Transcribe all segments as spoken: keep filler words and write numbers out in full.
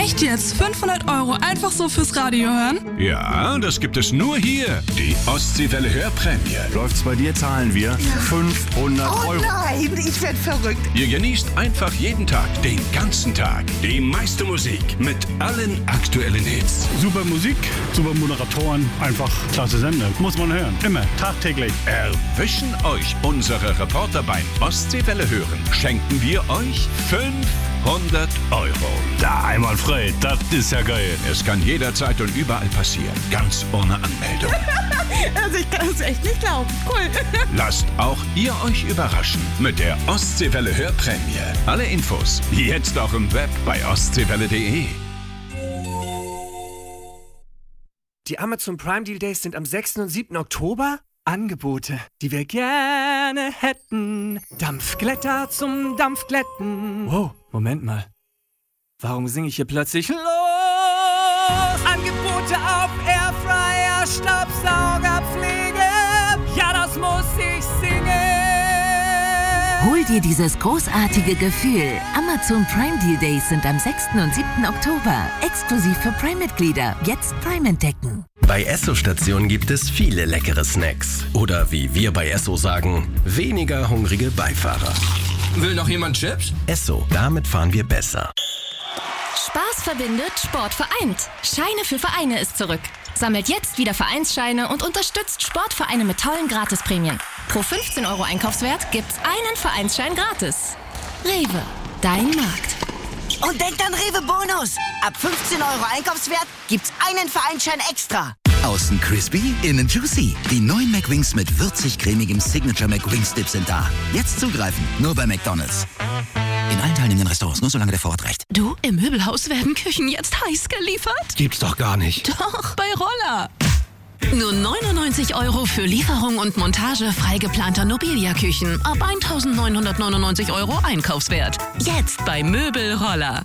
Echt jetzt? fünfhundert Euro einfach so fürs Radio hören? Ja, das gibt es nur hier. Die Ostseewelle Hörprämie. Läuft's bei dir, zahlen wir ja. fünfhundert Euro. Oh nein, ich werd verrückt. Ihr genießt einfach jeden Tag, den ganzen Tag, die meiste Musik mit allen aktuellen Hits. Super Musik, super Moderatoren, einfach klasse Sender. Muss man hören, immer, tagtäglich. Erwischen euch unsere Reporter beim Ostseewelle hören. Schenken wir euch fünfhundert Euro. Da einmal frei, das ist ja geil. Es kann jederzeit und überall passieren, ganz ohne Anmeldung. Also ich kann es echt nicht glauben. Cool. Lasst auch ihr euch überraschen mit der Ostseewelle Hörprämie. Alle Infos jetzt auch im Web bei ostseewelle punkt de. Die Amazon Prime Deal Days sind am sechsten und siebten Oktober. Angebote, die wir gerne hätten. Dampfglätter zum Dampfglätten. Wow, Moment mal. Warum singe ich hier plötzlich los? Angebote auf Airfryer, Staubsaugerpflege. Ja, das muss ich singen. Hol dir dieses großartige Gefühl. Amazon Prime Deal Days sind am sechsten und siebten Oktober. Exklusiv für Prime-Mitglieder. Jetzt Prime entdecken. Bei Esso-Stationen gibt es viele leckere Snacks. Oder wie wir bei Esso sagen, weniger hungrige Beifahrer. Will noch jemand Chips? Esso, damit fahren wir besser. Spaß verbindet, Sport vereint. Scheine für Vereine ist zurück. Sammelt jetzt wieder Vereinsscheine und unterstützt Sportvereine mit tollen Gratisprämien. Pro fünfzehn Euro Einkaufswert gibt's einen Vereinsschein gratis. Rewe, dein Markt. Und denkt an Rewe Bonus. Ab fünfzehn Euro Einkaufswert gibt's einen Vereinsschein extra. Außen crispy, innen juicy. Die neuen McWings mit würzig-cremigem Signature McWings Dip sind da. Jetzt zugreifen, nur bei McDonald's. In allen teilnehmenden Restaurants, nur solange der Vorrat reicht. Du, im Möbelhaus werden Küchen jetzt heiß geliefert? Gibt's doch gar nicht. Doch, bei Roller. Nur neunundneunzig Euro für Lieferung und Montage frei geplanter Nobilia-Küchen. Ab eintausendneunhundertneunundneunzig Euro Einkaufswert. Jetzt bei Möbel Roller.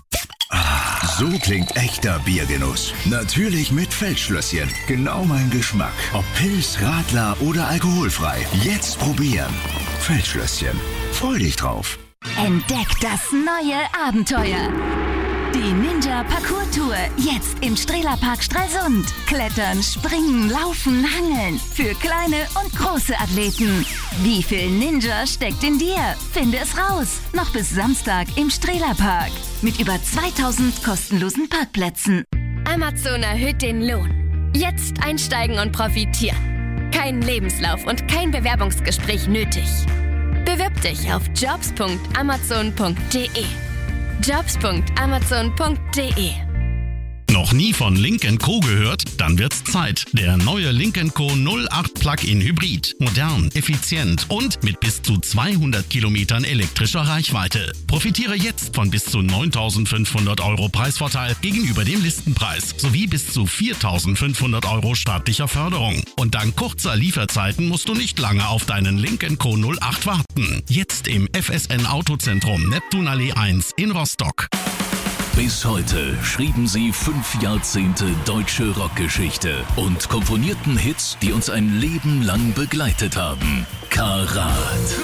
So klingt echter Biergenuss. Natürlich mit Feldschlösschen. Genau mein Geschmack. Ob Pils, Radler oder alkoholfrei. Jetzt probieren. Feldschlösschen. Freu dich drauf. Entdeck das neue Abenteuer. Die Ninja Parkour Tour. Jetzt im Strehlerpark Stralsund. Klettern, springen, laufen, hangeln. Für kleine und große Athleten. Wie viel Ninja steckt in dir? Finde es raus. Noch bis Samstag im Strehlerpark. Mit über zweitausend kostenlosen Parkplätzen. Amazon erhöht den Lohn. Jetzt einsteigen und profitieren. Kein Lebenslauf und kein Bewerbungsgespräch nötig. Bewirb dich auf jobs punkt amazon punkt de. jobs punkt amazon punkt de. Noch nie von Lynk and Co gehört? Dann wird's Zeit. Der neue Lynk and Co null acht Plug-in Hybrid. Modern, effizient und mit bis zu zweihundert Kilometern elektrischer Reichweite. Profitiere jetzt von bis zu neuntausendfünfhundert Euro Preisvorteil gegenüber dem Listenpreis sowie bis zu viertausendfünfhundert Euro staatlicher Förderung. Und dank kurzer Lieferzeiten musst du nicht lange auf deinen Lynk and Co null acht warten. Jetzt im F S N Autozentrum Neptunallee eins in Rostock. Bis heute schrieben sie fünf Jahrzehnte deutsche Rockgeschichte und komponierten Hits, die uns ein Leben lang begleitet haben. Karat.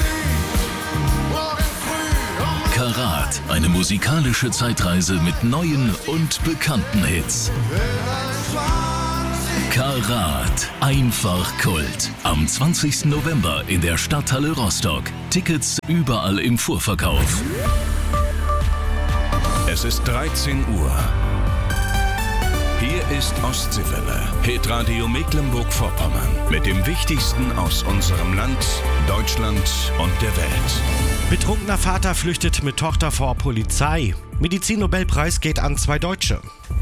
Karat, eine musikalische Zeitreise mit neuen und bekannten Hits. Karat, einfach Kult. Am zwanzigsten November in der Stadthalle Rostock. Tickets überall im Vorverkauf. Es ist dreizehn Uhr. Hier ist Ostseewelle, Hitradio Mecklenburg-Vorpommern. Mit dem Wichtigsten aus unserem Land, Deutschland und der Welt. Betrunkener Vater flüchtet mit Tochter vor Polizei. Medizin-Nobelpreis geht an zwei Deutsche.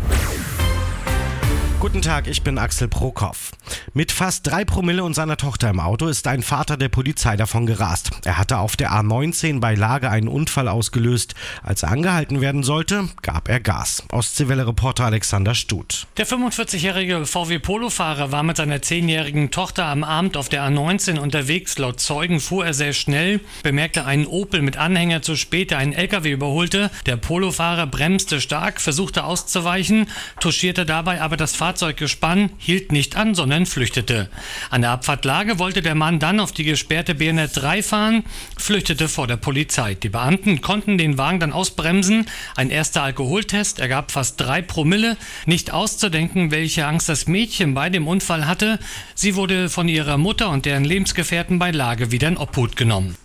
Guten Tag, ich bin Axel Prokop. Mit fast drei Promille und seiner Tochter im Auto ist ein Vater der Polizei davon gerast. Er hatte auf der A neunzehn bei Lage einen Unfall ausgelöst. Als er angehalten werden sollte, gab er Gas. Ostseewelle-Reporter Alexander Stut. Der fünfundvierzig-jährige V W-Polo-Fahrer war mit seiner zehnjährigen Tochter am Abend auf der A neunzehn unterwegs. Laut Zeugen fuhr er sehr schnell, bemerkte einen Opel mit Anhänger zu spät, der einen L K W überholte. Der Polofahrer bremste stark, versuchte auszuweichen, touchierte dabei aber das Fahrzeug Fahrzeuggespann hielt nicht an, sondern flüchtete. An der Abfahrtlage wollte der Mann dann auf die gesperrte B N drei fahren, flüchtete vor der Polizei. Die Beamten konnten den Wagen dann ausbremsen. Ein erster Alkoholtest ergab fast drei Promille. Nicht auszudenken, welche Angst das Mädchen bei dem Unfall hatte. Sie wurde von ihrer Mutter und deren Lebensgefährten bei Lage wieder in Obhut genommen.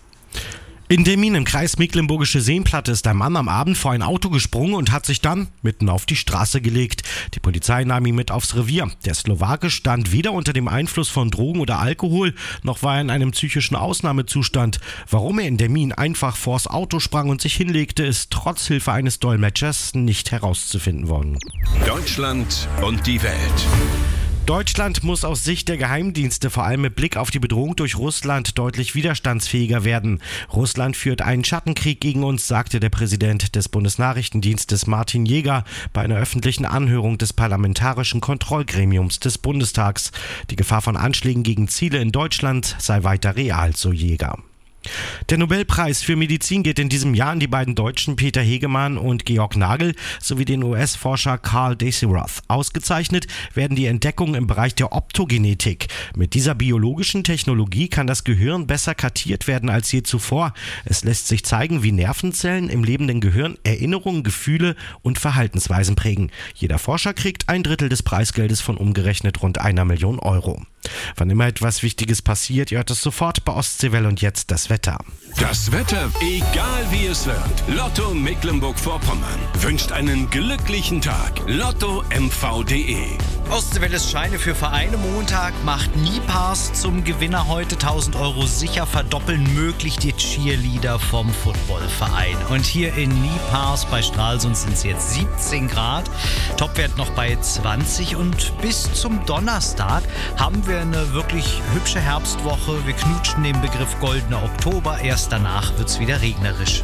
In Demmin im Kreis Mecklenburgische Seenplatte ist ein Mann am Abend vor ein Auto gesprungen und hat sich dann mitten auf die Straße gelegt. Die Polizei nahm ihn mit aufs Revier. Der Slowake stand weder unter dem Einfluss von Drogen oder Alkohol, noch war er in einem psychischen Ausnahmezustand. Warum er in Demmin einfach vors Auto sprang und sich hinlegte, ist trotz Hilfe eines Dolmetschers nicht herauszufinden worden. Deutschland und die Welt. Deutschland muss aus Sicht der Geheimdienste vor allem mit Blick auf die Bedrohung durch Russland deutlich widerstandsfähiger werden. Russland führt einen Schattenkrieg gegen uns, sagte der Präsident des Bundesnachrichtendienstes Martin Jäger bei einer öffentlichen Anhörung des Parlamentarischen Kontrollgremiums des Bundestags. Die Gefahr von Anschlägen gegen Ziele in Deutschland sei weiter real, so Jäger. Der Nobelpreis für Medizin geht in diesem Jahr an die beiden Deutschen Peter Hegemann und Georg Nagel sowie den U S-Forscher Carl Dasyroth. Ausgezeichnet werden die Entdeckungen im Bereich der Optogenetik. Mit dieser biologischen Technologie kann das Gehirn besser kartiert werden als je zuvor. Es lässt sich zeigen, wie Nervenzellen im lebenden Gehirn Erinnerungen, Gefühle und Verhaltensweisen prägen. Jeder Forscher kriegt ein Drittel des Preisgeldes von umgerechnet rund einer Million Euro. Wann immer etwas Wichtiges passiert, ihr hört es sofort bei Ostseewelle und jetzt das Wetter. Das Wetter, egal wie es wird. Lotto Mecklenburg-Vorpommern wünscht einen glücklichen Tag. Lotto M V punkt de. Ostseewelles Scheine für Vereine Montag macht Nipars zum Gewinner heute. tausend Euro sicher verdoppeln möglich die Cheerleader vom Footballverein. Und hier in Nipars bei Stralsund sind es jetzt siebzehn Grad. Topwert noch bei zwanzig und bis zum Donnerstag haben wir eine wirklich hübsche Herbstwoche. Wir knutschen den Begriff goldener Oktober. Erst danach wird es wieder regnerisch.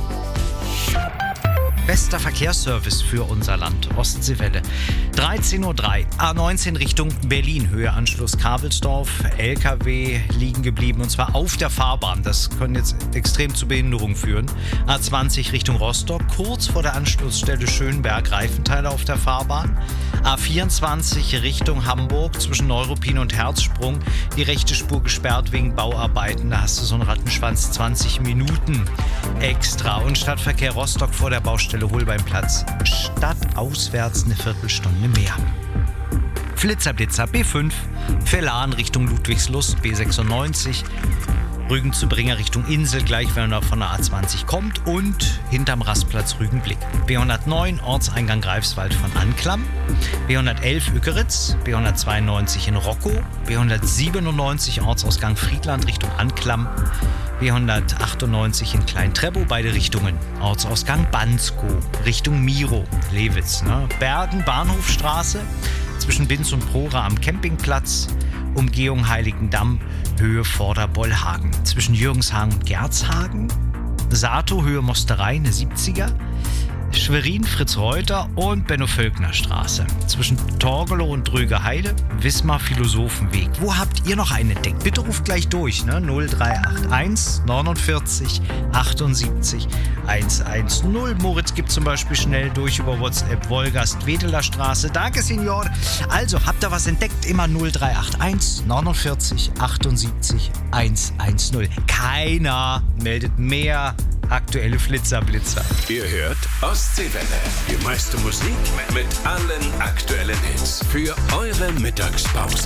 Bester Verkehrsservice für unser Land. Ostseewelle. dreizehn Uhr drei. A neunzehn Richtung Berlin. Höhe Anschluss Kabelsdorf. L K W liegen geblieben und zwar auf der Fahrbahn. Das kann jetzt extrem zu Behinderung führen. A zwanzig Richtung Rostock. Kurz vor der Anschlussstelle Schönberg. Reifenteile auf der Fahrbahn. A vierundzwanzig Richtung Hamburg. Zwischen Neuruppin und Herzsprung. Die rechte Spur gesperrt wegen Bauarbeiten. Da hast du so einen Rattenschwanz. zwanzig Minuten extra. Und Stadtverkehr Rostock vor der Baustelle Holbeinplatz. Stadtauswärts eine Viertelstunde mehr. Flitzerblitzer B fünf, Verlan Richtung Ludwigslust B sechsundneunzig, Rügen zu Bringer Richtung Insel, gleich wenn er von der A zwanzig kommt und hinterm Rastplatz Rügenblick. B hundertneun, Ortseingang Greifswald von Anklam, B hundertelf Ückeritz, B hundertzweiundneunzig in Rockow, B hundertsiebenundneunzig Ortsausgang Friedland Richtung Anklam, B hundertachtundneunzig in Klein-Treppow, beide Richtungen. Ortsausgang Bansko, Richtung Miro, Lewitz. Ne? Bergen, Bahnhofstraße, zwischen Binz und Prora am Campingplatz, Umgehung Heiligendamm, Höhe Vorderbollhagen. Zwischen Jürgenshagen und Gerzhagen, Sato, Höhe Mosterei, eine siebziger, Schwerin, Fritz-Reuter und Benno-Völkner-Straße. Zwischen Torgelow und Dröge-Heide, Wismar, Philosophenweg. Wo habt ihr noch einen entdeckt? Bitte ruft gleich durch, ne? null drei acht eins neunundvierzig achtundsiebzig hundertzehn. Moritz gibt zum Beispiel schnell durch über WhatsApp Wolgast-Wedeler Straße. Danke, Senior. Also, habt ihr was entdeckt? Immer null drei acht eins neunundvierzig achtundsiebzig hundertzehn. Keiner meldet mehr aktuelle Flitzerblitzer. Ihr hört Ostseewelle. Die meiste Musik mit allen aktuellen Hits für eure Mittagspause.